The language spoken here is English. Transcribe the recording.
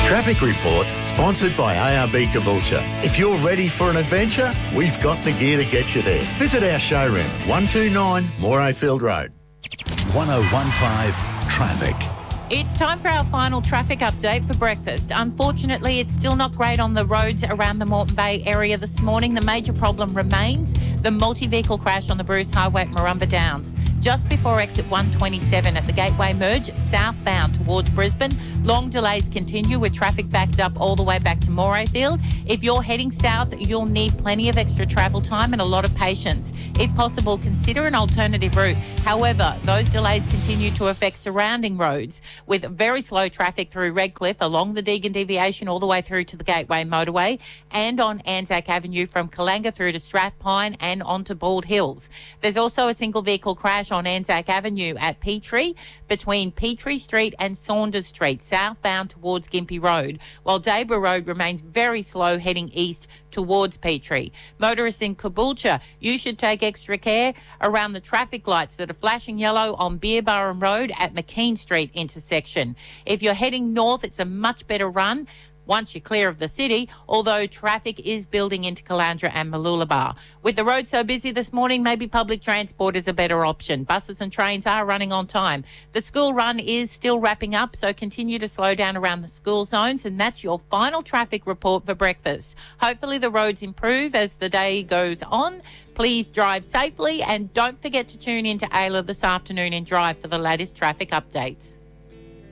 Traffic Reports, sponsored by ARB Caboolture. If you're ready for an adventure, we've got the gear to get you there. Visit our showroom, 129 Morayfield Road. 1015 Traffic. It's time for our final traffic update for breakfast. Unfortunately, it's still not great on the roads around the Moreton Bay area this morning. The major problem remains the multi-vehicle crash on the Bruce Highway at Marumba Downs. Just before exit 127 at the Gateway Merge, southbound towards Brisbane. Long delays continue with traffic backed up all the way back to Morayfield. If you're heading south, you'll need plenty of extra travel time and a lot of patience. If possible, consider an alternative route. However, those delays continue to affect surrounding roads with very slow traffic through Redcliffe along the Deagon Deviation all the way through to the Gateway Motorway and on Anzac Avenue from Kalanga through to Strathpine and onto Bald Hills. There's also a single vehicle crash on Anzac Avenue at Petrie between Petrie Street and Saunders Street, southbound towards Gympie Road, while Debra Road remains very slow heading east towards Petrie. Motorists in Caboolture, you should take extra care around the traffic lights that are flashing yellow on Beerburrum Road at McKean Street intersection. If you're heading north, it's a much better run once you're clear of the city, although traffic is building into Caloundra and Mooloolaba. With the road so busy this morning, maybe public transport is a better option. Buses and trains are running on time. The school run is still wrapping up, so continue to slow down around the school zones, and that's your final traffic report for breakfast. Hopefully the roads improve as the day goes on. Please drive safely and don't forget to tune in to Ayla this afternoon and Drive for the latest traffic updates.